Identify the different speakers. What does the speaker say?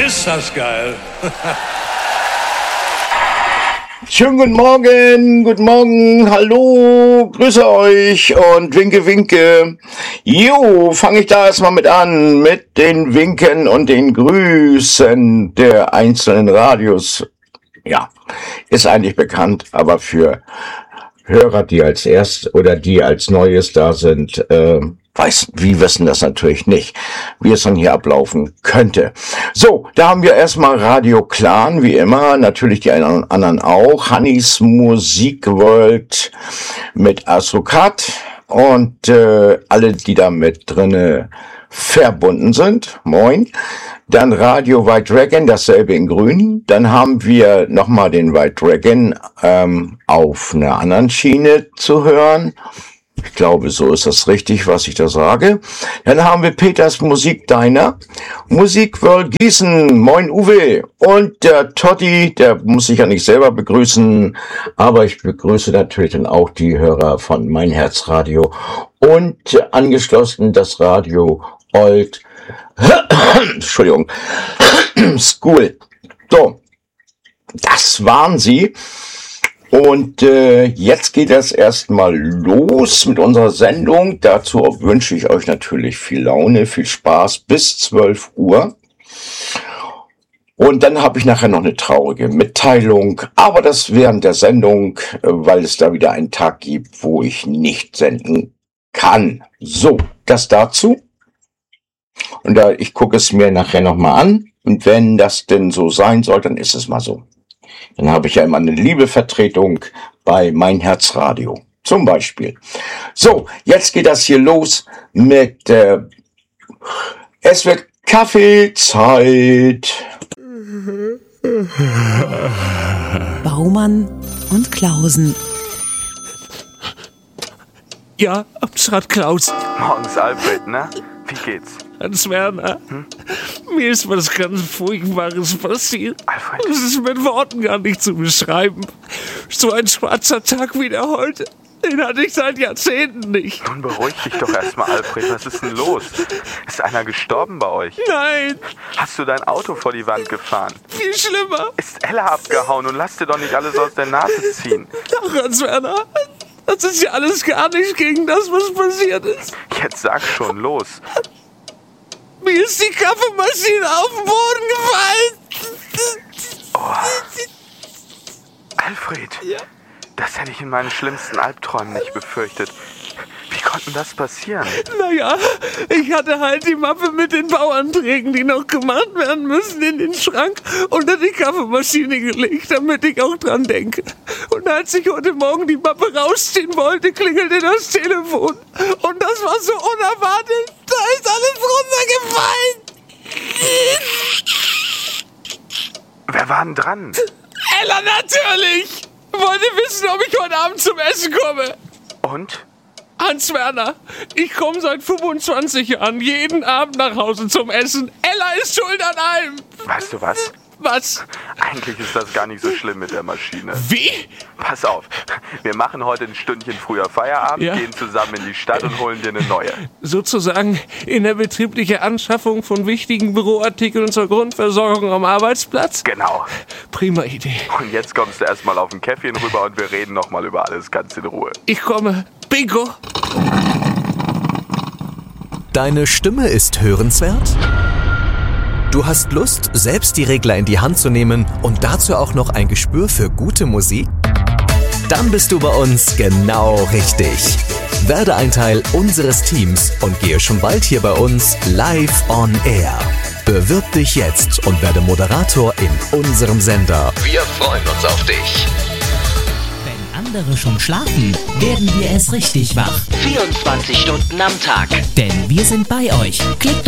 Speaker 1: Ist das geil.
Speaker 2: Schönen guten Morgen, hallo, grüße euch und winke, winke. Jo, fange ich da erstmal mit an, mit den Winken und den Grüßen der einzelnen Radios. Ja, ist eigentlich bekannt, aber für Hörer, die als erst oder die als Neues da sind, wissen das natürlich nicht, wie es dann hier ablaufen könnte. So, da haben wir erstmal Radio Clan, wie immer, natürlich die anderen auch. Hannis Musikworld mit Astrocat und alle, die da mit drinne verbunden sind. Moin. Dann Radio White Dragon, dasselbe in grün. Dann haben wir nochmal den White Dragon auf einer anderen Schiene zu hören. Ich glaube, so ist das richtig, was ich da sage. Dann haben wir Peters Musikdiner, Musikworld Gießen, moin Uwe. Und der Totti, der muss sich ja nicht selber begrüßen, aber ich begrüße natürlich dann auch die Hörer von Mein Herzradio und angeschlossen das Radio Old Entschuldigung, School. So, das waren sie. Und jetzt geht es erstmal los mit unserer Sendung. Dazu wünsche ich euch natürlich viel Laune, viel Spaß bis 12 Uhr. Und dann habe ich nachher noch eine traurige Mitteilung, aber das während der Sendung, weil es da wieder einen Tag gibt, wo ich nicht senden kann. So, das dazu. Und ich gucke es mir nachher nochmal an. Und wenn das denn so sein soll, dann ist es mal so. Dann habe ich ja immer eine liebe Vertretung bei Mein Herzradio. Zum Beispiel. So, jetzt geht das hier los mit es wird Kaffeezeit.
Speaker 3: Baumann und Klausen.
Speaker 4: Ja, Amtsrat Klaus.
Speaker 5: Morgens Alfred, ne? Wie geht's?
Speaker 4: Hans-Werner, mir ist was ganz Furchtbares passiert.
Speaker 5: Alfred?
Speaker 4: Das ist mit Worten gar nicht zu beschreiben. So ein schwarzer Tag wie der heute, den hatte ich seit Jahrzehnten nicht.
Speaker 5: Nun beruhig dich doch erstmal, Alfred. Was ist denn los? Ist einer gestorben bei euch?
Speaker 4: Nein,
Speaker 5: Hast du dein Auto vor die Wand gefahren?
Speaker 4: viel schlimmer.
Speaker 5: Ist Ella abgehauen und lass dir doch nicht alles aus der Nase ziehen.
Speaker 4: Ach, Hans-Werner, das ist ja alles gar nicht gegen das, was passiert ist.
Speaker 5: Jetzt sag schon, los.
Speaker 4: Mir ist die Kaffeemaschine auf den Boden gefallen.
Speaker 5: Alfred,
Speaker 4: Ja.
Speaker 5: das hätte ich in meinen schlimmsten Albträumen nicht befürchtet. Wie konnte das passieren?
Speaker 4: Naja, ich hatte halt die Mappe mit den Bauanträgen, die noch gemacht werden müssen, in den Schrank unter die Kaffeemaschine gelegt, damit ich auch dran denke. Und als ich heute Morgen die Mappe rausziehen wollte, klingelte das Telefon. Und das war so unerwartet, da ist alles runtergefallen.
Speaker 5: Wer war denn dran?
Speaker 4: Ella natürlich! Wollte wissen, ob ich heute Abend zum Essen komme.
Speaker 5: Und?
Speaker 4: Hans-Werner, ich komme seit 25 Jahren jeden Abend nach Hause zum Essen. Ella ist schuld an allem.
Speaker 5: Weißt du was?
Speaker 4: Was?
Speaker 5: Eigentlich ist das gar nicht so schlimm mit der Maschine.
Speaker 4: Wie?
Speaker 5: Pass auf, wir machen heute ein Stündchen früher Feierabend,
Speaker 4: Ja.
Speaker 5: gehen zusammen in die Stadt und holen dir eine neue.
Speaker 4: Sozusagen in der betrieblichen Anschaffung von wichtigen Büroartikeln zur Grundversorgung am Arbeitsplatz?
Speaker 5: Genau.
Speaker 4: Prima Idee.
Speaker 5: Und jetzt kommst du erstmal auf ein Käffchen rüber und wir reden nochmal über alles ganz in Ruhe.
Speaker 4: Ich komme. Bingo.
Speaker 6: Deine Stimme ist hörenswert? Du hast Lust, selbst die Regler in die Hand zu nehmen und dazu auch noch ein Gespür für gute Musik? Dann bist du bei uns genau richtig. Werde ein Teil unseres Teams und gehe schon bald hier bei uns live on air. Bewirb dich jetzt und werde Moderator in unserem Sender. Wir freuen uns auf dich.
Speaker 7: Wenn andere schon schlafen, werden wir erst richtig wach.
Speaker 8: 24 Stunden am Tag.
Speaker 7: Denn wir sind bei euch. Klickt